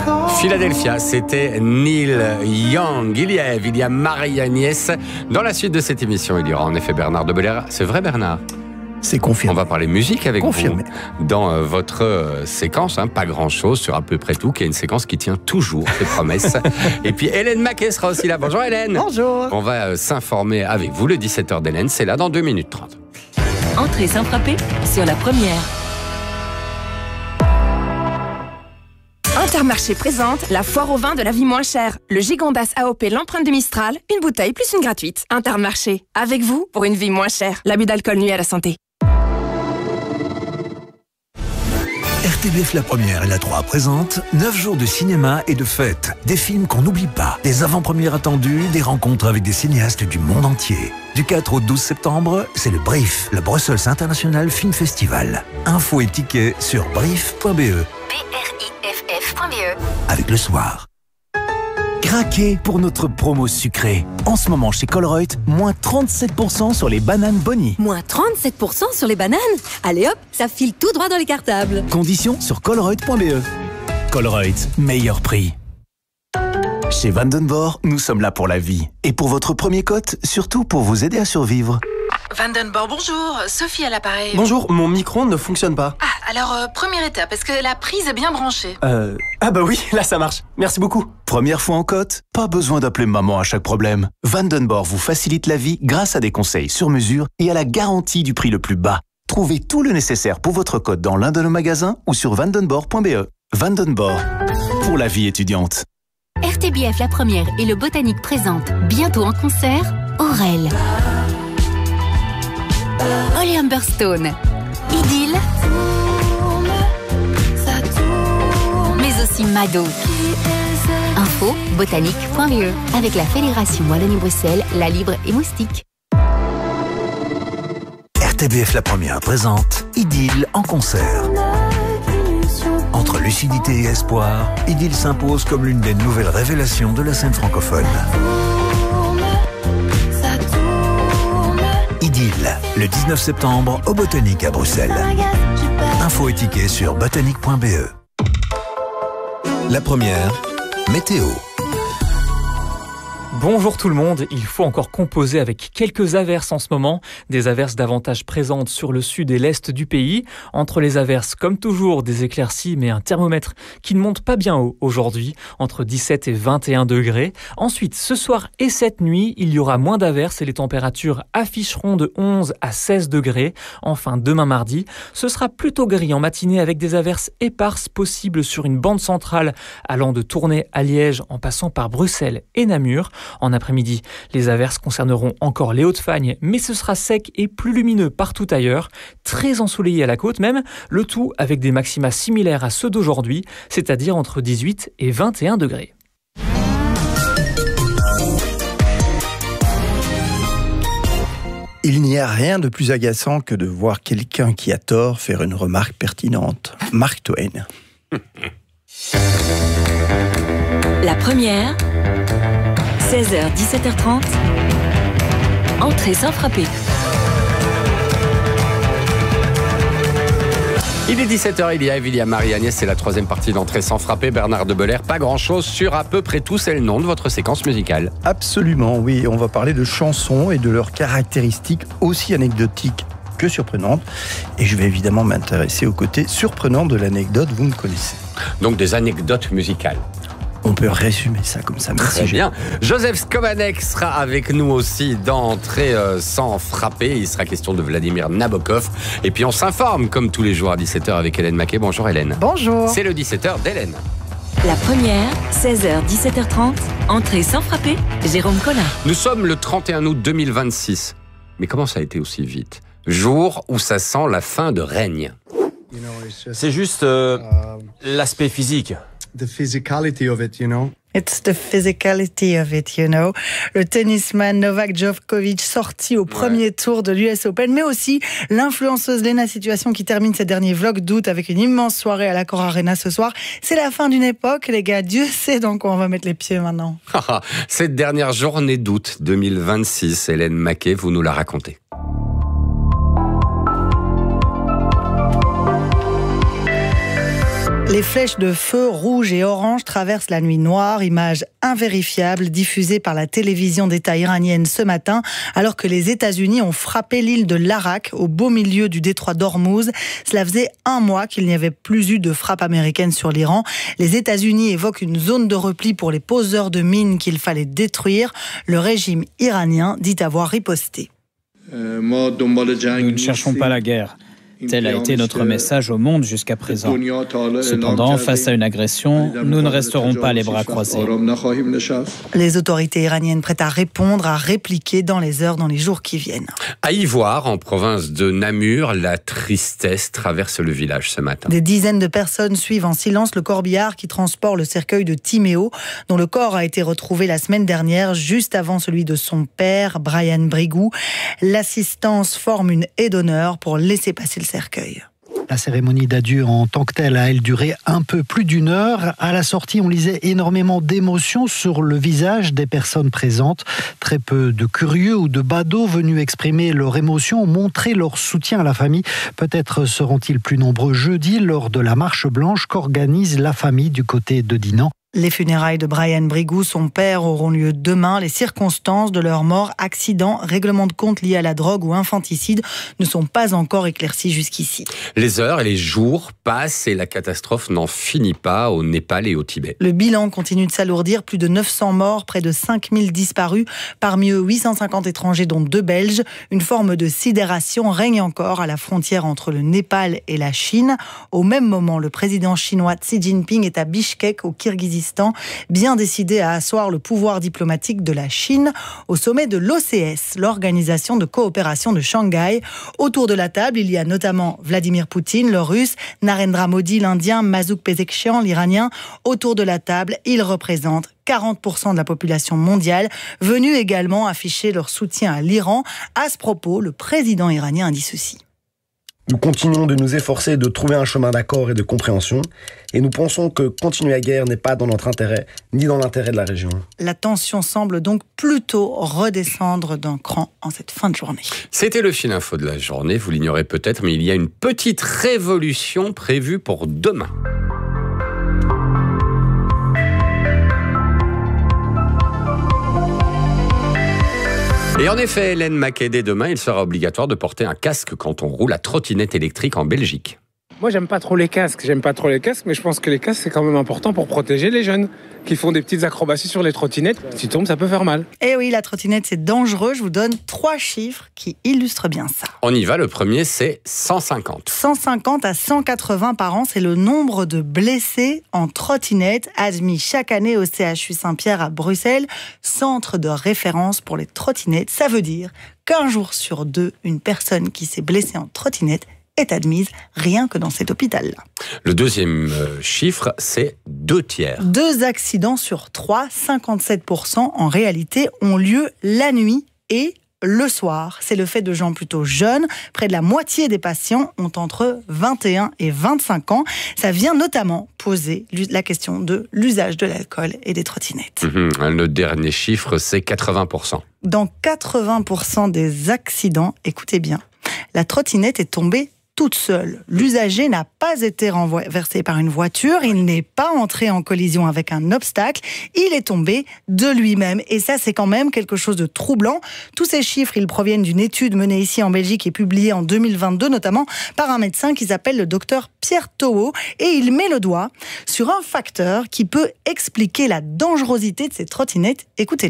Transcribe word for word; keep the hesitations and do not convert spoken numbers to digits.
Philadelphia, c'était Neil Young. Il y a Eve, il y a Marie-Agnès. Dans la suite de cette émission, il y aura en effet Bernard de Belair. C'est vrai, Bernard ? C'est confirmé. On va parler musique avec confirmé. vous dans euh, votre euh, séquence, hein, pas grand-chose, sur à peu près tout, qui est une séquence qui tient toujours ses promesses. Et puis Hélène Maquet sera aussi là. Bonjour Hélène. Bonjour. On va euh, s'informer avec vous. Le dix-sept heures d'Hélène, c'est là dans deux minutes trente. Entrée sans frapper sur la première. Intermarché présente la foire au vin de la vie moins chère. Le Gigondas A O P l'empreinte de Mistral, une bouteille plus une gratuite. Intermarché, avec vous pour une vie moins chère. L'abus d'alcool nuit à la santé. R T B F La Première et La trois présentent neuf jours de cinéma et de fêtes. Des films qu'on n'oublie pas, des avant-premières attendues, des rencontres avec des cinéastes du monde entier. Du quatre au douze septembre, c'est le Brief, le Brussels International Film Festival. Infos et tickets sur brief point b e. B R I F F point B E. Avec Le Soir. Craquez pour notre promo sucrée. En ce moment chez Colruyt, moins trente-sept pour cent sur les bananes Bonnie. Moins trente-sept pour cent sur les bananes. Allez hop, ça file tout droit dans les cartables. Conditions sur colruyt point b e. Colruyt, meilleur prix. Chez Vandenborg, nous sommes là pour la vie. Et pour votre premier cote, surtout pour vous aider à survivre. Vandenborg, bonjour. Sophie à l'appareil. Bonjour, mon micro ne fonctionne pas. Ah, alors, euh, première étape, est-ce que la prise est bien branchée ? Euh... Ah bah oui, là ça marche. Merci beaucoup. Première fois en cote ? Pas besoin d'appeler maman à chaque problème. Vandenborg vous facilite la vie grâce à des conseils sur mesure et à la garantie du prix le plus bas. Trouvez tout le nécessaire pour votre cote dans l'un de nos magasins ou sur vandenborg point b e. Vandenborg, pour la vie étudiante. R T B F La Première et le Botanique présentent bientôt en concert Aurel, Holly Humberstone, Idylle, mais aussi Mado. Info botanique point b e avec la Fédération Wallonie-Bruxelles, La Libre et Moustique. R T B F La Première présente Idylle en concert. Entre lucidité et espoir, Idylle s'impose comme l'une des nouvelles révélations de la scène francophone. Idylle, le dix-neuf septembre au Botanique à Bruxelles. Info et tickets sur botanique point b e. La Première, météo. Bonjour tout le monde, il faut encore composer avec quelques averses en ce moment, des averses davantage présentes sur le sud et l'est du pays. Entre les averses, comme toujours, des éclaircies, mais un thermomètre qui ne monte pas bien haut aujourd'hui, entre dix-sept et vingt et un degrés. Ensuite, ce soir et cette nuit, il y aura moins d'averses et les températures afficheront de onze à seize degrés. Enfin, demain mardi, ce sera plutôt gris en matinée avec des averses éparses possibles sur une bande centrale allant de Tournai à Liège en passant par Bruxelles et Namur. En après-midi, les averses concerneront encore les Hauts-de-Fagne, mais ce sera sec et plus lumineux partout ailleurs, très ensoleillé à la côte même, le tout avec des maxima similaires à ceux d'aujourd'hui, c'est-à-dire entre dix-huit et vingt et un degrés. Il n'y a rien de plus agaçant que de voir quelqu'un qui a tort faire une remarque pertinente. Mark Twain. La première, seize heures dix-sept heures trente, entrée sans frapper. Il est dix-sept heures, il y a Eve, il y a Marie-Agnès, c'est la troisième partie d'entrée sans frapper. Bernard de Belair, pas grand-chose sur à peu près tout, c'est le nom de votre séquence musicale. Absolument, oui. On va parler de chansons et de leurs caractéristiques aussi anecdotiques que surprenantes. Et je vais évidemment m'intéresser au côté surprenant de l'anecdote, vous me connaissez. Donc des anecdotes musicales. On peut résumer ça comme ça. Merci. Très bien. Joseph Skovanec sera avec nous aussi d'entrée euh, sans frapper. Il sera question de Vladimir Nabokov. Et puis on s'informe comme tous les jours à dix-sept heures avec Hélène Maquet. Bonjour Hélène. Bonjour. C'est le dix-sept heures d'Hélène. La première, seize heures dix-sept heures trente, entrée sans frapper, Jérôme Collin. Nous sommes le trente et un août deux mille vingt-six. Mais comment ça a été aussi vite ? Jour où ça sent la fin de règne. C'est juste euh, l'aspect physique. The physicality of it, you know. It's the physicality of it, you know. Le tennisman Novak Djokovic sorti au premier ouais. tour de l'U S Open, mais aussi l'influenceuse Lena Situation qui termine ses derniers vlogs d'août avec une immense soirée à l'Accor Arena ce soir. C'est la fin d'une époque, les gars. Dieu sait dans quoi on va mettre les pieds maintenant. Cette dernière journée d'août deux mille vingt-six, Hélène Maquet, vous nous la racontez. Les flèches de feu rouge et orange traversent la nuit noire, image invérifiable diffusée par la télévision d'État iranienne ce matin, alors que les États-Unis ont frappé l'île de l'Arak au beau milieu du détroit d'Ormuz. Cela faisait un mois qu'il n'y avait plus eu de frappe américaine sur l'Iran. Les États-Unis évoquent une zone de repli pour les poseurs de mines qu'il fallait détruire. Le régime iranien dit avoir riposté. Nous ne cherchons pas la guerre. Tel a été notre message au monde jusqu'à présent. Cependant, face à une agression, nous ne resterons pas les bras croisés. Les autorités iraniennes prêtes à répondre, à répliquer dans les heures, dans les jours qui viennent. À Ivoire, en province de Namur, la tristesse traverse le village ce matin. Des dizaines de personnes suivent en silence le corbillard qui transporte le cercueil de Timéo, dont le corps a été retrouvé la semaine dernière, juste avant celui de son père, Brian Brigou. L'assistance forme une haie d'honneur pour laisser passer le cercueil. La cérémonie d'adieu en tant que telle a, elle, duré un peu plus d'une heure. À la sortie, on lisait énormément d'émotions sur le visage des personnes présentes. Très peu de curieux ou de badauds venus exprimer leur émotion ont montré leur soutien à la famille. Peut-être seront-ils plus nombreux jeudi lors de la marche blanche qu'organise la famille du côté de Dinan. Les funérailles de Brian Brigou, son père, auront lieu demain. Les circonstances de leur mort, accident, règlement de compte lié à la drogue ou infanticide, ne sont pas encore éclaircies jusqu'ici. Les heures et les jours passent et la catastrophe n'en finit pas au Népal et au Tibet. Le bilan continue de s'alourdir. Plus de neuf cents morts, près de cinq mille disparus. Parmi eux, huit cent cinquante étrangers, dont deux Belges. Une forme de sidération règne encore à la frontière entre le Népal et la Chine. Au même moment, le président chinois Xi Jinping est à Bishkek, au Kirghizistan, bien décidé à asseoir le pouvoir diplomatique de la Chine au sommet de l'O C S, l'Organisation de coopération de Shanghai. Autour de la table, il y a notamment Vladimir Poutine, le russe, Narendra Modi, l'Indien, Masoud Pezeshkian, l'Iranien. Autour de la table, ils représentent quarante pour cent de la population mondiale, venus également afficher leur soutien à l'Iran. À ce propos, le président iranien a dit ceci. Nous continuons de nous efforcer de trouver un chemin d'accord et de compréhension, et nous pensons que continuer la guerre n'est pas dans notre intérêt, ni dans l'intérêt de la région. La tension semble donc plutôt redescendre d'un cran en cette fin de journée. C'était le fil info de la journée, vous l'ignorez peut-être, mais il y a une petite révolution prévue pour demain. Et en effet, Hélène Maquet, dès demain, il sera obligatoire de porter un casque quand on roule à trottinette électrique en Belgique. Moi, j'aime pas trop les casques. J'aime pas trop les casques, mais je pense que les casques, c'est quand même important pour protéger les jeunes qui font des petites acrobaties sur les trottinettes. Si tu tombes, ça peut faire mal. Eh oui, la trottinette, c'est dangereux. Je vous donne trois chiffres qui illustrent bien ça. On y va. Le premier, c'est cent cinquante. cent cinquante à cent quatre-vingts par an, c'est le nombre de blessés en trottinette admis chaque année au C H U Saint-Pierre à Bruxelles, centre de référence pour les trottinettes. Ça veut dire qu'un jour sur deux, une personne qui s'est blessée en trottinette est admise rien que dans cet hôpital-là. Le deuxième chiffre, c'est deux tiers. Deux accidents sur trois, cinquante-sept pour cent en réalité, ont lieu la nuit et le soir. C'est le fait de gens plutôt jeunes. Près de la moitié des patients ont entre vingt et un et vingt-cinq ans. Ça vient notamment poser la question de l'usage de l'alcool et des trottinettes. Mmh, le dernier chiffre, c'est quatre-vingts pour cent. Dans quatre-vingts pour cent des accidents, écoutez bien, la trottinette est tombée toute seule. L'usager n'a pas été renversé par une voiture, il n'est pas entré en collision avec un obstacle, il est tombé de lui-même. Et ça, c'est quand même quelque chose de troublant. Tous ces chiffres, ils proviennent d'une étude menée ici en Belgique et publiée en deux mille vingt-deux, notamment par un médecin qui s'appelle le docteur Pierre Tauhaut. Et il met le doigt sur un facteur qui peut expliquer la dangerosité de ces trottinettes. Écoutez.